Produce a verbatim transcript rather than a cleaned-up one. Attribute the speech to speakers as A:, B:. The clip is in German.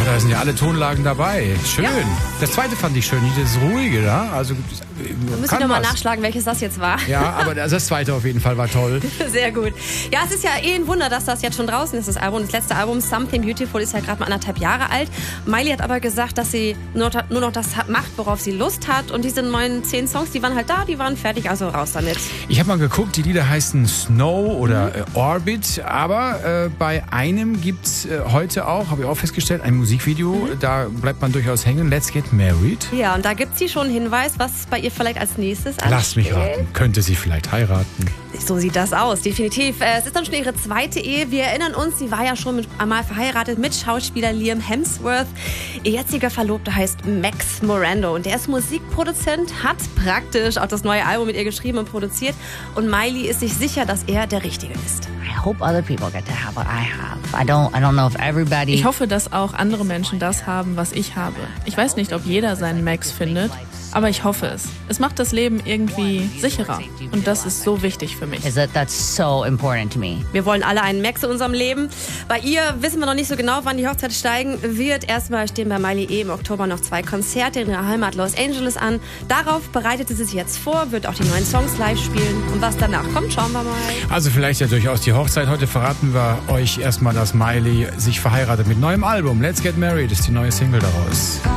A: da sind ja alle Tonlagen dabei. Schön. Ja. Das zweite fand ich schön, das Ruhige da. Also,
B: da müssen wir nochmal nachschlagen, welches das jetzt war.
A: Ja, aber das zweite auf jeden Fall war toll.
B: Sehr gut. Ja, es ist ja eh ein Wunder, dass das jetzt schon draußen ist, das Album. Das letzte Album, Something Beautiful, ist ja gerade mal anderthalb Jahre alt. Miley hat aber gesagt, dass sie nur noch, nur noch das macht, worauf sie Lust hat. Und diese neuen zehn Songs, die waren halt da, die waren fertig, also raus damit.
A: Ich habe mal geguckt, die Lieder heißen Snow oder mhm. äh, Orbit. Aber äh, bei einem gibt es äh, heute auch, habe ich auch festgestellt, ein Musikvideo. Mhm. Da bleibt man durchaus hängen. Let's Get Married.
B: Ja, und da gibt sie schon einen Hinweis, was bei ihr vielleicht als nächstes ansteht.
A: Lass mich raten. Könnte sie vielleicht heiraten?
B: So sieht das aus, definitiv. Es ist dann schon ihre zweite Ehe. Wir erinnern uns, sie war ja schon mit, einmal verheiratet mit Schauspieler Liam Hemsworth. Ihr jetziger Verlobter heißt Max Morando und der ist Musikproduzent, hat praktisch auch das neue Album mit ihr geschrieben und produziert. Und Miley ist sich sicher, dass er der Richtige ist.
C: I hope other people get to have what I have. I don't, I don't know if everybody...
D: Ich hoffe, dass auch andere Menschen das haben, was ich habe. Ich weiß nicht, ob jeder seinen Max findet, aber ich hoffe es. Es macht das Leben irgendwie sicherer. Und das ist so wichtig für mich.
C: Is that that's so important to me.
B: Wir wollen alle einen Max in unserem Leben. Bei ihr wissen wir noch nicht so genau, wann die Hochzeit steigen wird. Erstmal stehen bei Miley eh im Oktober noch zwei Konzerte in ihrer Heimat Los Angeles an. Darauf bereitet sie sich jetzt vor, wird auch die neuen Songs live spielen. Und was danach kommt, schauen wir mal.
A: Also vielleicht ja durchaus die Hochzeit. Heute verraten wir euch erstmal, dass Miley sich verheiratet mit neuem Album. Let's Get Married ist die neue Single daraus.